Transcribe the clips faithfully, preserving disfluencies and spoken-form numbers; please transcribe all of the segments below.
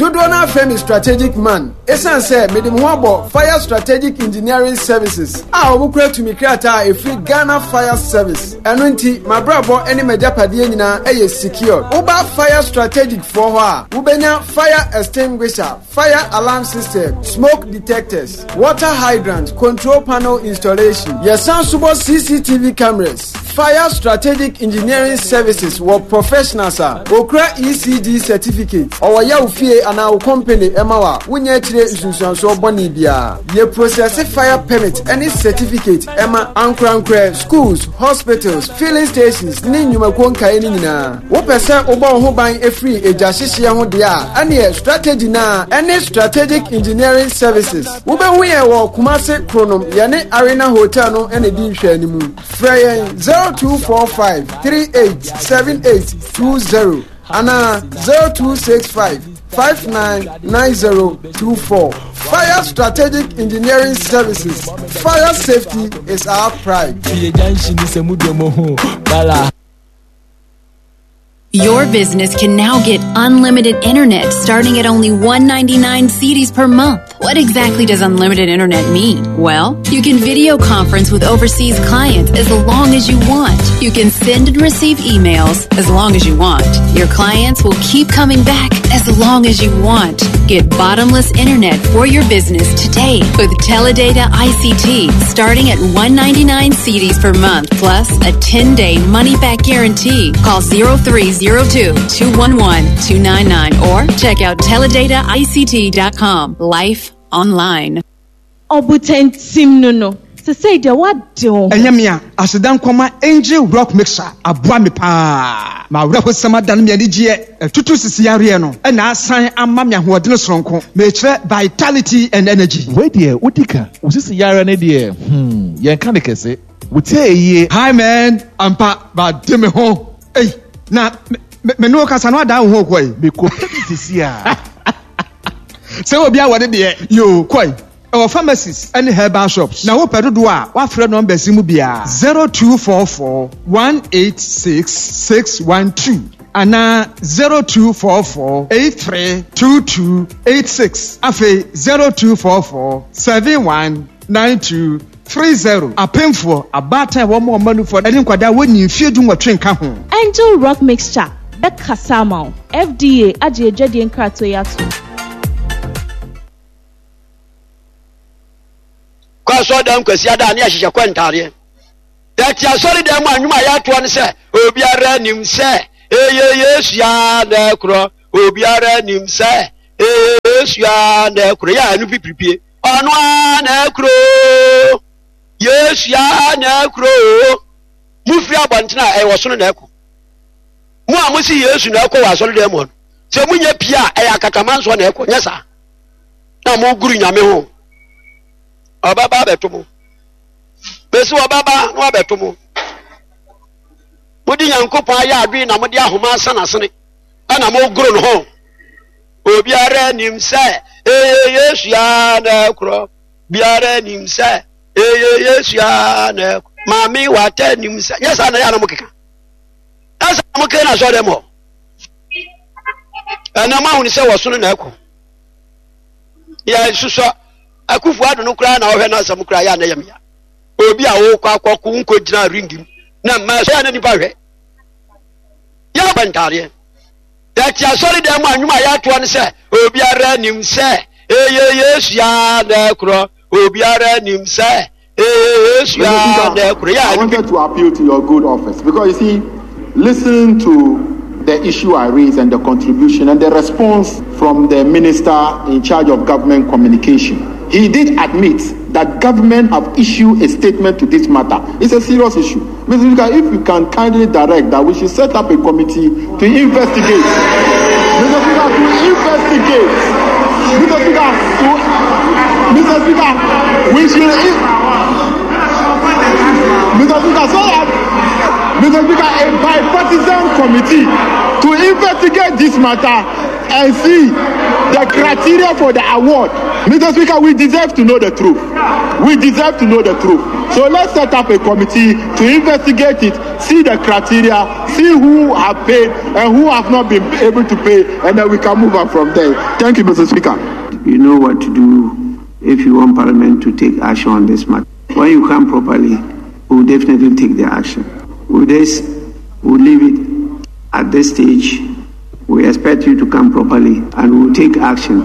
Dodo na friend strategic man. Esan say me dem ho fire strategic engineering services. Ah obukura to me create a free Ghana Fire Service. Eno nti mabrabo ene majapade nyina eye secure. Uba fire strategic for ho a ubenya fire extinguisher, fire alarm system, smoke detectors, water hydrant, control panel installation. Yesan subo C C T V cameras. Fire strategic engineering services were professionals are okra E C D certificate or ya ufie and our company emawa wunya chire isusun so boni bia ye process fire permit any certificate ema ankra ankra schools hospitals filling stations ni nyuma konka eni nyina wo pese obo ho ban efri ejahihye ho de a ane strategy na any strategic engineering services wo be hu ye wo Kumase Chronom ye ne Arena Hotel no ene di nhwa ni mu frey zero two four five three eight seven eight two zero and zero two six five five nine nine zero two four. Fire Strategic Engineering Services. Fire safety is our pride. Your business can now get unlimited internet starting at only one ninety-nine cedis per month. What exactly does unlimited internet mean? Well, you can video conference with overseas clients as long as you want. You can send and receive emails as long as you want. Your clients will keep coming back as long as you want. Get bottomless internet for your business today with Teledata I C T starting at one ninety-nine cedis per month plus a ten-day money-back guarantee. Call zero three zero two two one one two nine nine or check out teledata I C T dot com. Life online. Obuten sim no no. Se say de what do? Enyamia asedan koma Angel Rock Mixer aboa me pa. Ma wreho sama dan me anigye tutu sisi yare no. E na asan ama me ahodene soronko. Me kire vitality and energy. We dey odika. Usisi yare ne dey. Hmm, yen kan de kese. Wutie Hi man, ampa ba de me ho. Hey, na me me no kasa no ada ho koi. Me ko sisi a. Se obi a wode de yo koi. Our pharmacies and herbal shops. Now, what do I? What friend number Simubia? Zero two four four one eight six six one two. Ana zero two four four eight three two two eight six. Afe zero two four four seven one nine two three zero. A painful a bad time one more money for any quada when you feel doing what train come home. Angel Rock Mixture. That Kasama. F D A Aji Jadi and Kratoyatu. So them kwesi ada na ahihye kwantare that ya sorry dem anwuma ya to ne se obiara nim se eye Yesu ya na kro obiara nim se eye Yesu ya na kro ya anu pipipie onu na kro Yesu ya na kro mu fi abantena e wo so na ekọ mu a mu si Yesu na ekọ wa sorry dem on se munye pia e akataman so na ekọ nyesa na mu guru nyame ho Obaba betumu. Besu obaba no betumu. Mudi Yankopon aya adwi na mudi ahoma sana sene. Ana mo gro no ho. Obiara nim se eh Yesu ya na kro. Biara nim se eh Yesu ya na. Mami wata nim se. Yesa na ya na mukeka. Asa mukeka na so dem ho. Ana ma hu ni se wo so na ekọ. Ya suso Akufu adu no kra na ohwe na asam kra ya na yam ya obi a wo kwa kwa ku nko gina ringim na ma so ya na nipa hwe ya bantare that ya sorry dem anwuma ya to ne se obi ara nim se eye Yesu ya na kro obi ara nim se eye Yesu ya na kro ya. I wanted to appeal to your good office because you see, listen to the issue I raised and the contribution and the response from the minister in charge of government communication. He did admit that government have issued a statement to this matter. It's a serious issue. Mister Speaker, if you can kindly direct that we should set up a committee to investigate. Mister Speaker, to investigate. Mister Speaker, to, Mister Speaker, we should... Mister Speaker, so that Mister Speaker, a bipartisan committee to investigate this matter and see the criteria for the award. Mister Speaker, we deserve to know the truth. We deserve to know the truth. So let's set up a committee to investigate it, see the criteria, see who have paid and who have not been able to pay, and then we can move on from there. Thank you, Mister Speaker. You know what to do if you want Parliament to take action on this matter. When you come properly, we'll definitely take the action. With this, we'll leave it at this stage. We expect you to come properly and we'll take action.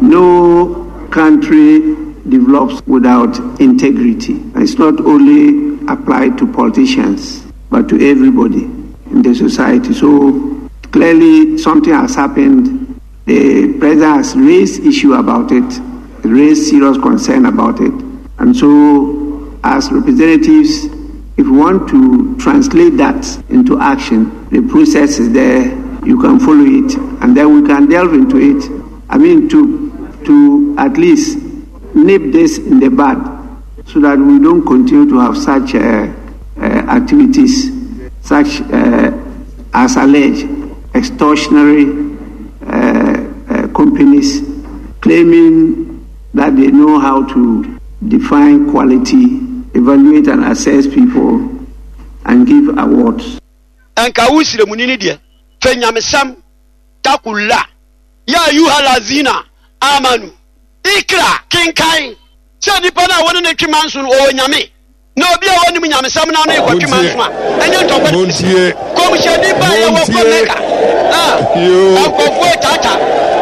No country develops without integrity. It's not only applied to politicians, but to everybody in the society. So clearly something has happened. The president has raised issue about it, raised serious concern about it. And so as representatives, if you want to translate that into action, the process is there. You can follow it, and then we can delve into it. I mean, to to at least nip this in the bud, so that we don't continue to have such uh, uh, activities, such uh, as alleged extortionary uh, uh, companies claiming that they know how to define quality, evaluate and assess people, and give awards. And Kawusire Munini dear, Fenyamesam, Takula, Ya Yuhalazina, Amanu, Ikra, Kinkai, Sadipana, one in the Kimansun or Yami. No, be a one in Yamesam now, what Kimansma, and you talk about Komishadiba, Yamaka, ah, you Uncle Way Tata,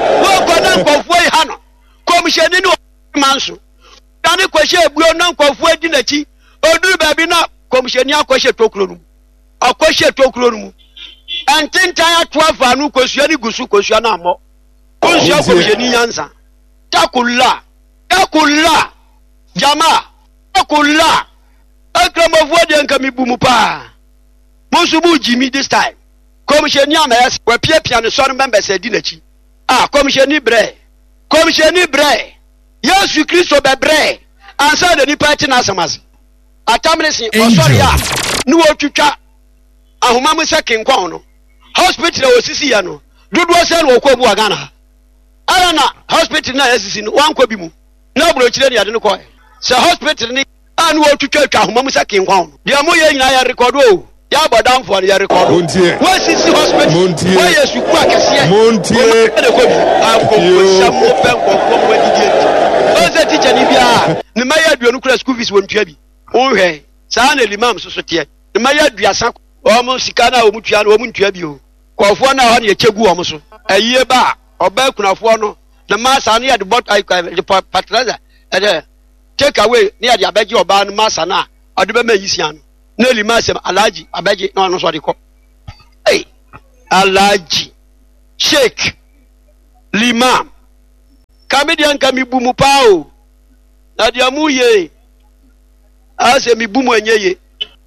no, Uncle Way Hano, Komishadino Mansu. Any question, we are not confident in the tea, or do baby not commission your question to Klonum, or question to Klonum. And ten tired twelve and who question Gusu Koshanamo. Kosha Koshanianza. Takula, Takula, Jama, Takula, Akram of Wadi and Kamibumupa. Musubu Jimmy this time. Commission Yamas, where Pierre Piano son members said Dinachi. Ah, Commission Bre, Commission Bre. Yes, you Christo Bebre, answer the Nipatin Asamas. Atamnesi, oh sorry, ya, no chucha, Ahumamusa King Kwano, Hospital or Siciano, Dudwasan or Kobuagana. Arana, hospital na in one Kobimu, no Brochini, I don't know. So hospital ni and what to church Ahumamusa King Kwano. Yamuya in I record, Yaba down for the record. Montier, what's this hospital? Montier, why is you quack as yet? Montier, I'm going some more pen for when you get. Teacher Nibia, the Maya Duanucra school fees won't be. Oh, hey, San Elimam Society, the Maya Duasak, almost Sikana or Mutuan or Muntuabio. Quafana on your Chebu almost a year back, or Belkuna Fuano, the mass on the bot I the patraza, and take away near the Abegi or Ban Masana, or the Bemisian. Nearly Massam Alaji, Abegi, no, no, sorry. Hey, Alaji, Sheikh, Limam. Comedian kami bumu pao na diamuye ase mi bumu enyeye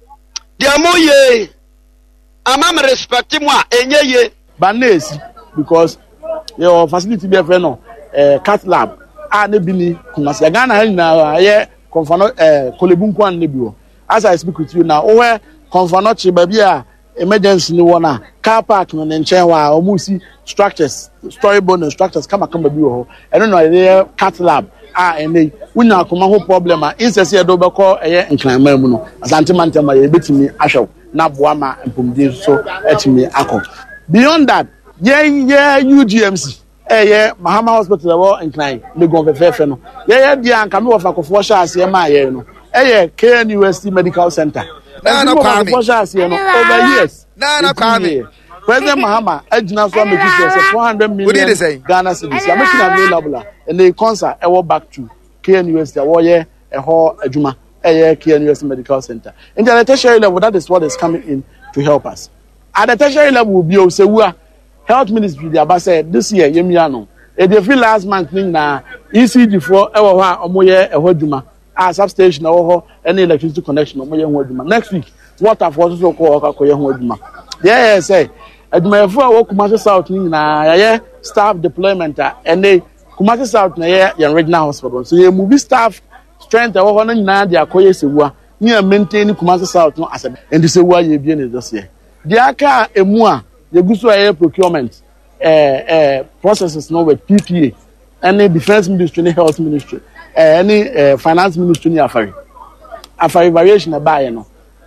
diamuye ama me respect moi enyeye banesi because your facility be fe no eh cat lab a ne bi ni Kumasi Ghana ha na ye konfano eh kolebunku an ne bi o as I speak with you now o konfano chi ba bi a emergency ni wona car park no nchen wa omusi structures storyboard and structures kama kama bi ho eno no dey cat lab ah ene wunya akoma ho problem a insese e do be ko eye nklanma mu no asante mantema ye betimi ahwew na boa ma mpomdi so etimi akọ beyond that ye ye U G M C eh ye Mahama hospital wo nklan le gon fefefe no ye ye dia anka me wo fa kofo sha ase ma ye no eh ye K N U S T Medical Center na na kwa me over years na na kwa me President Mahama ejina so make it four hundred million Ghana cedis am making available and the concert e wo back to K N U S T wo ye e ho adwuma e ye K N U S T Medical Center in the tertiary level. That is what is coming in to help us at the tertiary level. Will be Osewua health ministry the aba said this year yemia no e dey feel last month na E C G for e wo ha omoye e ho adwuma a substation e wo ho any electricity connection omoye ho adwuma next week water for so ko akoye ho adwuma there say adwumayefo a wo Kumasi South ni na ya staff deployment and they Kumasi South na ya ya regional hospital so you move staff strength e wo ho na dia akoye Sewua ni maintain Kumasi South no as and Sewua ye bie ne this year the aka emu a ye guso air procurement eh eh processes no with P P A any defense ministry any health ministry eh any uh, finance ministry ni afari afari variation na buy no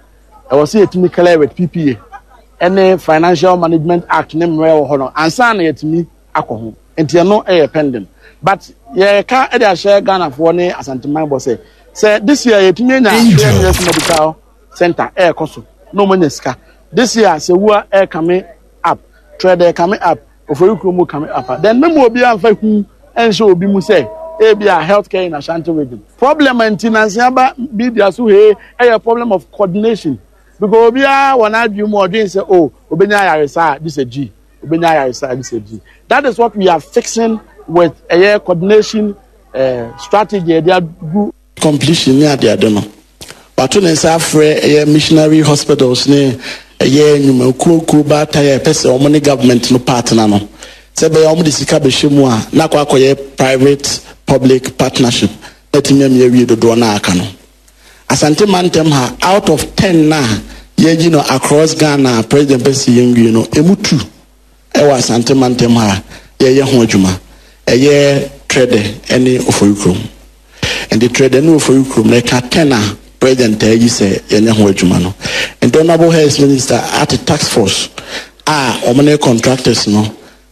I was here to me clear with P P A any Financial Management Act name where hold on and sign it to me alcohol until no air pending but yeah can't either share Ghana for ne Asante Mine say say this year it me na medical center air cost no money ska this year say we air coming up trader coming up Oforikrom coming up then me mo bi anfa hu enso obi mu say e bia healthcare in Ashanti region problem maintenance aba bi dia so he a problem of coordination because obi a wana dwu mo odin say oh obenya yaresa this a G obenya yaresa this a G that is what we are fixing with a coordination uh, strategy they are good completion near the adeno but when is afre a missionary hospitals ne a year nyuma kuku ba tire pese o money government no partner no se be o mo disika be hwemu a na kwa akoye private public partnership etimi am yewie dodo na aka no Asante Mantem ha out of ten na ye you know across Ghana president pese yenwie no emu two e wa Asante Mantem ha ye ye ho adwuma e ye trade any Oforikrom and the trade any Oforikrom like ten na president you say ye ho adwuma no and the honorable health minister at the task force ah omane contractors no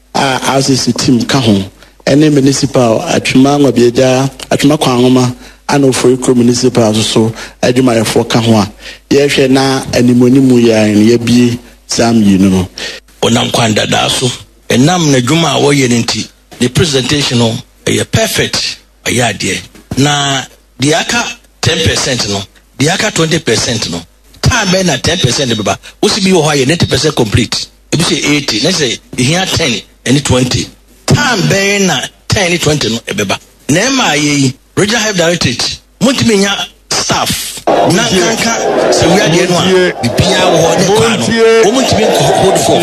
ah as is team ka ho any municipal atwuma ngobieja atwuma kwanoma ana Oforikrom municipal so adwuma ye for ka ho a ye hwe na animonimu ya ye bie sam yi no onam kwanda da so enam na dwuma wo ye nti the presentation no e perfect ayade na the aka ten percent no the aka twenty percent no time na ten percent beba wo si bi wo ha ye ninety percent complete e bi say eighty na say here ten and twenty time be na ten twenty no e beba na ma ye regional health directorate mutimi nya staff na kanka se wi ade no a bibia wo ne kwa no wo mutimi ko hold for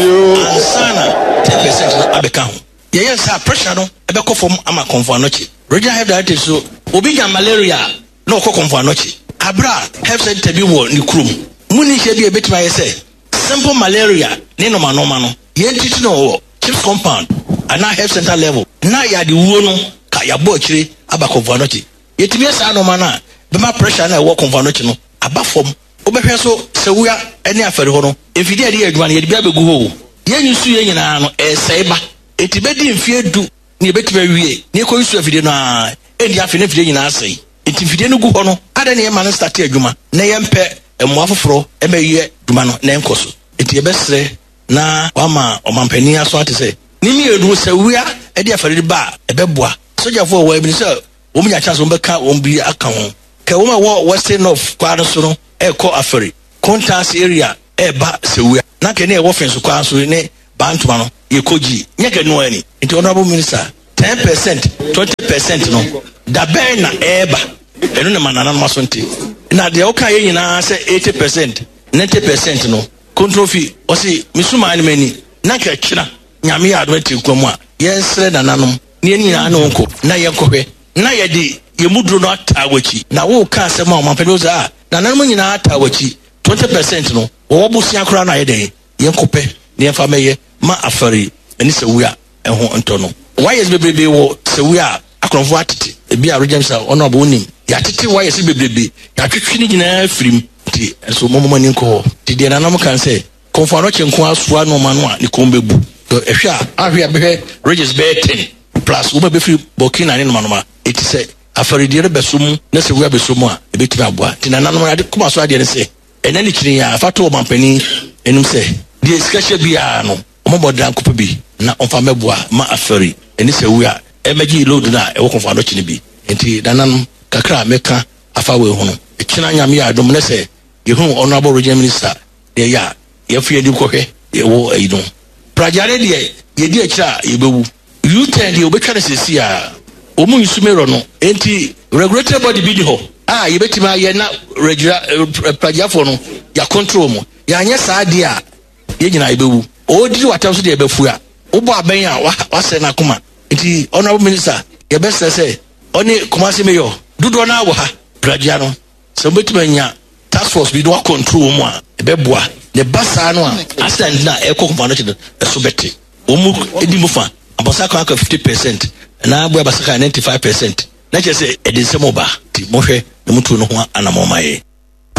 ansana ten percent no abeka ho ye ye sa pressure no ebeko fom ama konfo anochi regional health directorate so obi nya malaria no ko konfo anochi abra health center bi wo ni krum muni hye bi ebetima ye say simple malaria ni no manoma no ye ntiti no chief compound ana health center level na ya de wo no ka ya bo chire aba konfo anochi yetimi sa no mana bema pressure na wo konfo anochi no aba fom obehwe so sewuya ene afare ho no efidi ade adwuma ne ye bia begu ho ye nyusu ye nyina no e seiba etibedi mfie du ne ebetiba wie ne ko yusu afide no a edi afi ne afide nyina asei etifide no gu ho no ada ne ye man start adwuma na ye mpe emo afoforo e ma ye dwuma no na enkoso eti ebesre na wama omampani aso ate se ni mi edu sewuya edi afare ba ebeboa soja fo wo ebi se wo mu nya chance wo beka wo bi aka ho ke wo ma wo western of kwaro so no e ko afare contact area e ba sewuya na ke ne e wo fenso kwa so ne bantuma no ye koji nyeke no ani nti honorable minister ten percent twenty percent no da ben na eba eno ne manana no maso nti na de o ka ye nyina se eighty percent ninety percent no control fee o si misuma ani mani na ka kira nyame ya adwati kwamu a ye sre na nanom ne nyina na onko na ye kohwe na ye di ye mudro no atawachi na wo ka asema o mampedoza a na nanom nyina atawachi twenty percent no wo bosia kora na ye den ye nkope ne fa meye ma afari eni sewuya eho ntono wires bebrebe wo sewuya akonfo atete ebi a region sa ono abo nim ya tete wires bebrebe ya twetwe ni nyina firim ti so momoma ni nko ti de nanam kan se konfo no chenko asoa no ma no a ni kombebu to ehwe a ahwe abehwe regions be ten plus wo be free Burkina ni no ma no ma eti se afari de re besum na sewuya besum a ebetimi aboa ti nanam ade kuma so ade ne se enani kiri ya fato o mampani enum se die sketch bia no omobodan kopo bi na onfa meboa ma afari eni sewuya emeji load na e wo konfa no chini bi enti danan kakra meka afawe ho no ekina nyame ya adom ne se ye hu honorable regional minister de ya ye fie di kohwe ye wo ayi no prajare de ye di akira ye bewu you ten de obetwa ne sesi a omu yusumero no enti regulatory body bi di ho ah ye betima ye na regular prajafo no ya control mo ya anya saa de a ye nyina ebewu o di watam so de ebefu a ubo aben a wa se na kuma nti honorable minister ye best say oni Kumasi mayor dudo na wo ha prajia no so betima nya task force bi do control mo a ebeboa ne basa no a accident na e kokoma no chido so beti omu edi mu fa abosa ka fifty percent na abo abasa ka ninety-five percent na che say e de semo ba ti mo hwe ne mutu no ho anamoma ye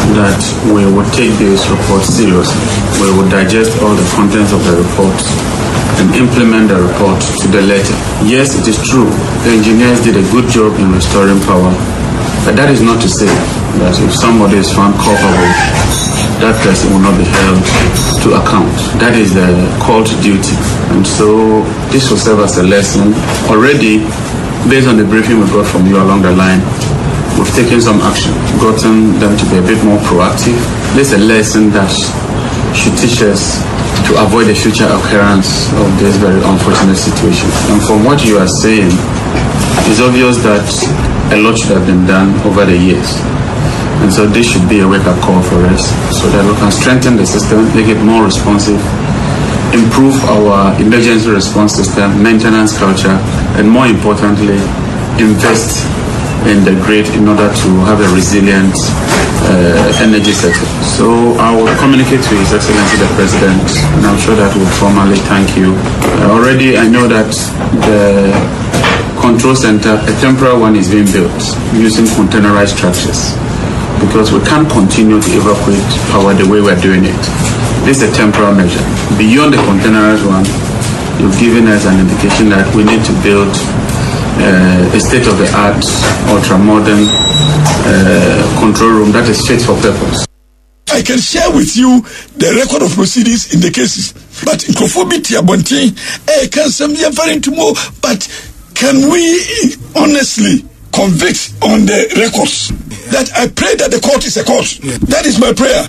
that we will take this report seriously. We will digest all the contents of the report and implement the report to the letter. Yes, it is true, the engineers did a good job in restoring power, but that is not to say that if somebody is found culpable, that person will not be held to account. That is the call to duty. And so this will serve as a lesson. Already, based on the briefing we got from you along the line, we've taken some action, gotten them to be a bit more proactive. This is a lesson that should teach us to avoid the future occurrence of this very unfortunate situation. And from what you are saying, it's obvious that a lot should have been done over the years. And so this should be a wake-up call for us so that we can strengthen the system, make it more responsive, improve our emergency response system, maintenance culture, and more importantly, invest in the grid in order to have a resilient uh, energy sector. So I will communicate to His Excellency the President, and I'm sure that we'll formally thank you. Uh, already I know that the control center, a temporary one, is being built using containerized structures, because we can't continue to evacuate power the way we're doing it. This is a temporary measure. Beyond the containerized one, you've given us an indication that we need to build uh, a state-of-the-art, ultra-modern uh, control room that is fit for purpose. I can share with you the record of proceedings in the cases, but in conformity, I can some very more. But can we honestly convict on the records that I pray that the court is a court? Yeah. That is my prayer.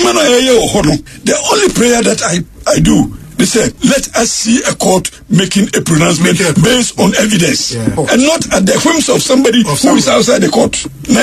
The only prayer that I, I do, they say, let us see a court making a pronouncement based on evidence, yeah. oh. and not at the whims of somebody of who is outside the court. Now,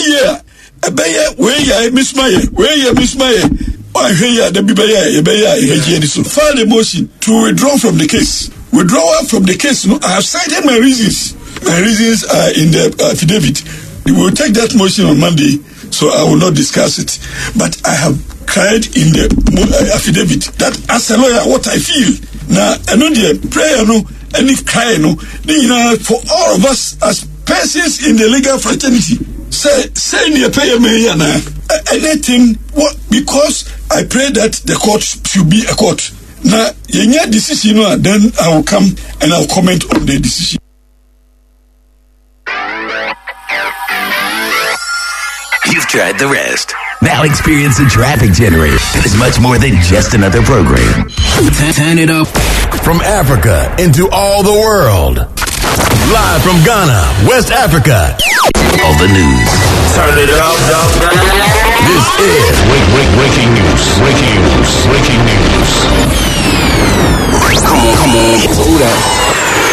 where you miss my, where you miss my, I hear the Bibaya, file a motion to withdraw from the case. Withdrawal from the case. No, I have cited my reasons. My reasons are in the affidavit. We will take that motion on Monday, so I will not discuss it. But I have cried in the affidavit that as a lawyer, what I feel. Now, I know the prayer, no, and if cry, no, you know, for all of us as persons in the legal fraternity, say, say, near pay me, anything, what, because I pray that the court should be a court. Now, your decision, then I will come and I will comment on the decision. You've tried the rest. Now experience the traffic generator. It's much more than just another program. Turn it up. From Africa into all the world. Live from Ghana, West Africa. All the news. Turn it up, up. This is wake, wake, breaking news. Breaking news. Breaking news. Come on, come on. Hold up.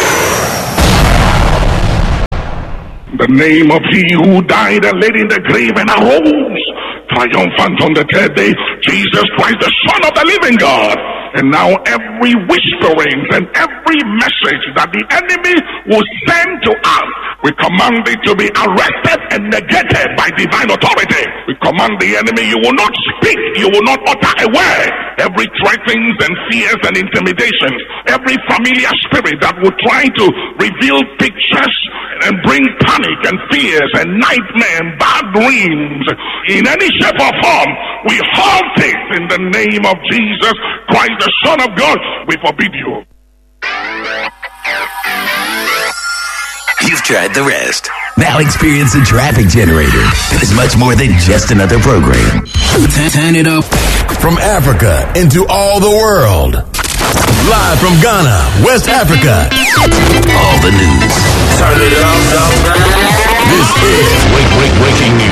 The name of He who died and laid in the grave and arose triumphant on the third day, Jesus Christ, the Son of the living God. And now every whisperings and every message that the enemy will send to us, we command it to be arrested and negated by divine authority. We command the enemy, you will not speak, you will not utter a word. Every threatenings and fears and intimidations, every familiar spirit that will try to reveal pictures and bring panic and fears and nightmare and bad dreams in any shape or form, we halt it in the name of Jesus Christ, the Son of God. We forbid you. You've tried the rest. Now experience the traffic generator. It's much more than just another program. Turn it up. From Africa into all the world. Live from Ghana, West Africa. All the news. Turn it up. This is Wake, Wake, Breaking News.